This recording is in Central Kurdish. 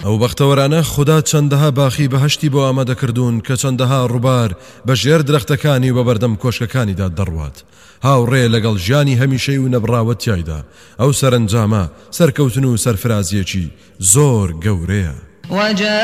ئەو بەختەوەرانە خوددا چەندەها باخی بەهەشتی بۆ ئامادەکردوون کە چەندەها ڕووبار بە ژێر درەختەکانی و بە بەردەم کۆشکەکانیدا دەڕوات هاوڕێ لەگەڵ ژیانی هەمیشەی و نەبڕاوە تیایدا ئەو سەرنجامە سەرکەوتن و سەرفرازیەکی زۆر گەورەیە.